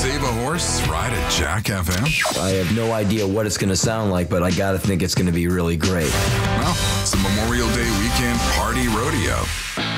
save a horse, ride at Jack FM? I have no idea what it's going to sound like, but I got to think it's going to be really great. Well, it's the Memorial Day weekend party rodeo.